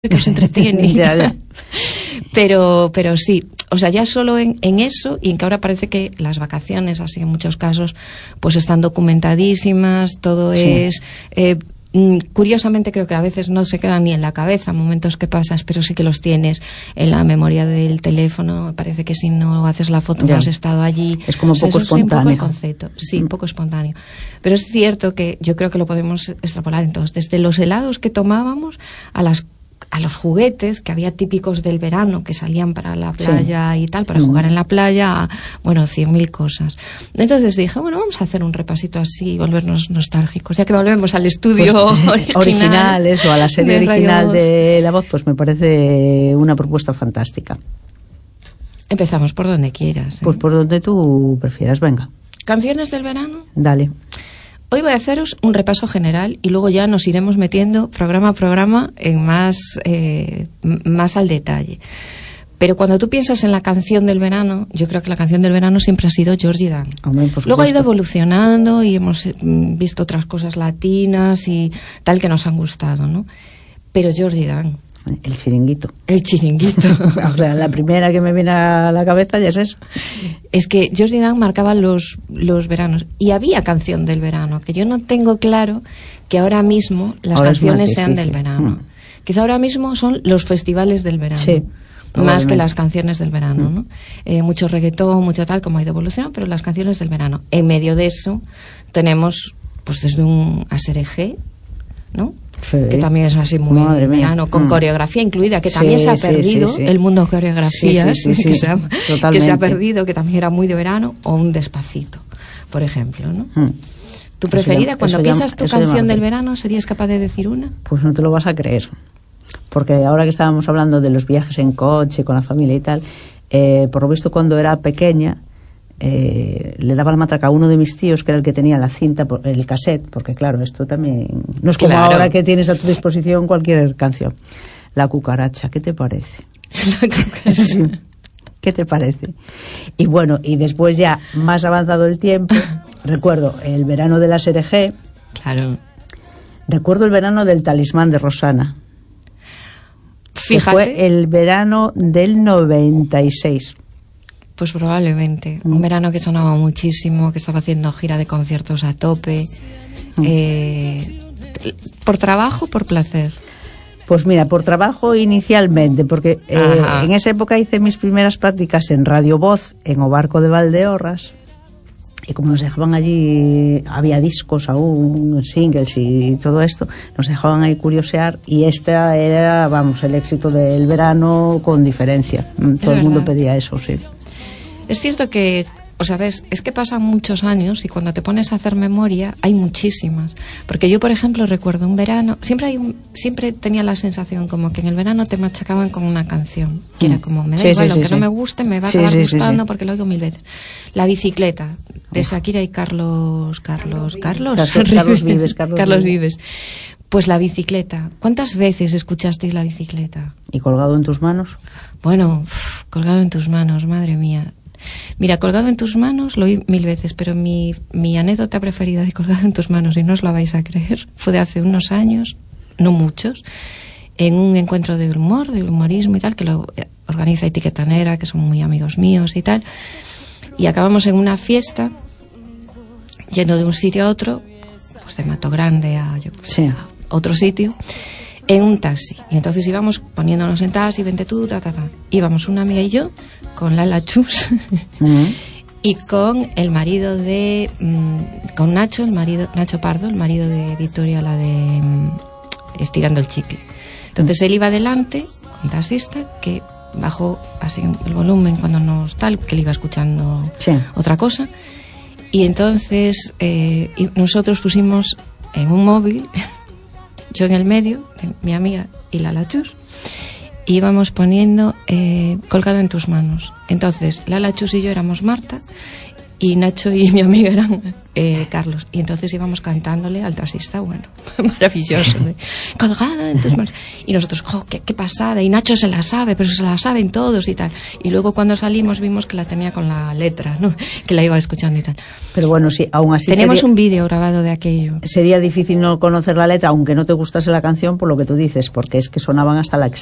que os entretiene. ya. Pero sí, o sea, ya solo en eso, y en que ahora parece que las vacaciones, así en muchos casos, pues están documentadísimas, todo es... curiosamente creo que a veces no se quedan ni en la cabeza momentos que pasas, pero sí que los tienes en la memoria del teléfono. Parece que si no haces la foto no has estado allí. Es como poco espontáneo. Sí, un poco el concepto. Sí, poco espontáneo. Pero es cierto que yo creo que lo podemos extrapolar entonces desde los helados que tomábamos a los juguetes que había típicos del verano que salían para la playa y tal, para jugar en la playa, bueno, 100.000 cosas. Entonces dije, bueno, vamos a hacer un repasito así y volvernos nostálgicos, ya que volvemos al estudio original, eso, a la serie original de La Voz, pues me parece una propuesta fantástica. Empezamos por donde quieras. Pues por donde tú prefieras, venga. ¿Canciones del verano? Dale. Hoy voy a haceros un repaso general y luego ya nos iremos metiendo programa a programa en más al detalle. Pero cuando tú piensas en la canción del verano, yo creo que la canción del verano siempre ha sido Georgie Dan. Luego ha ido evolucionando y hemos visto otras cosas latinas y tal que nos han gustado, ¿no? Pero Georgie Dan. El chiringuito. El chiringuito. O sea, la primera que me viene a la cabeza ya es esa. Es que Georgie Dan marcaba los veranos. Y había canción del verano, que yo no tengo claro que ahora mismo las canciones sean del verano. Quizá ahora mismo son los festivales del verano. Sí. Más que las canciones del verano, ¿no? Mucho reggaetón, mucho tal, como ha ido evolucionando, pero las canciones del verano. En medio de eso tenemos, pues desde un ASRG, ¿no? Sí. Que también es así muy verano, con coreografía incluida, que también se ha perdido el mundo de coreografías, que se ha perdido, que también era muy de verano, o un Despacito, por ejemplo, ¿no? ¿Tu preferida? Cuando piensas tu canción del verano, ¿serías capaz de decir una? Pues no te lo vas a creer, porque ahora que estábamos hablando de los viajes en coche, con la familia y tal, por lo visto cuando era pequeña, le daba la matraca a uno de mis tíos, que era el que tenía la cinta, el cassette, porque claro, esto también no es como ahora que tienes a tu disposición cualquier canción. La cucaracha, ¿qué te parece? La cucaracha. ¿Qué te parece? Y bueno, y después ya más avanzado el tiempo, recuerdo el verano de la SRG. Claro. Recuerdo el verano del Talismán de Rosana. Fíjate. Que fue el verano del 96. Pues probablemente. Un verano que sonaba muchísimo, que estaba haciendo gira de conciertos a tope. ¿Por trabajo o por placer? Pues mira, por trabajo inicialmente, porque en esa época hice mis primeras prácticas en Radio Voz, en Obarco de Valdeorras, y como nos dejaban allí, había discos aún, singles y todo esto, nos dejaban ahí curiosear, y esta era, vamos, el éxito del verano con diferencia. Todo el mundo pedía eso, sí. Es cierto que, o sea, ves, es que pasan muchos años y cuando te pones a hacer memoria hay muchísimas. Porque yo, por ejemplo, recuerdo un verano, siempre tenía la sensación como que en el verano te machacaban con una canción, que era como, me da igual, lo que no me guste, me va a acabar gustando porque lo oigo 1000 veces. La bicicleta, de Shakira y Carlos Vives. Pues La Bicicleta. ¿Cuántas veces escuchasteis La Bicicleta? ¿Y Colgado en tus manos? Bueno, Colgado en tus manos, madre mía. Mira, Colgado en tus manos lo oí 1000 veces, pero mi anécdota preferida de Colgado en tus manos, y no os la vais a creer, fue de hace unos años, no muchos, en un encuentro de humor, de humorismo y tal, que lo organiza Etiqueta Negra, que son muy amigos míos y tal, y acabamos en una fiesta, yendo de un sitio a otro, pues de Mato Grande a otro sitio, en un taxi. Y entonces íbamos poniéndonos en taxi, vente tú, Íbamos una amiga y yo con Lala Chus y con el marido de con Nacho, Nacho Pardo, el marido de Victoria, la de Estirando el Chicle. Entonces él iba adelante con taxista, que bajó así el volumen cuando nos tal, que él iba escuchando otra cosa, y entonces nosotros pusimos en un móvil, yo en el medio, mi amiga y Lala Chus, y íbamos poniendo Colgado en tus manos. Entonces Lala Chus y yo éramos Marta y Nacho y mi amiga eran Carlos, y entonces íbamos cantándole al taxista, bueno, maravilloso, colgado en tus manos, y nosotros, qué pasada, y Nacho se la sabe, pero se la saben todos y tal, y luego cuando salimos vimos que la tenía con la letra, ¿no? Que la iba escuchando y tal. Pero bueno, sí, aún así tenemos un vídeo grabado de aquello. Sería difícil no conocer la letra, aunque no te gustase la canción, por lo que tú dices, porque es que sonaban hasta la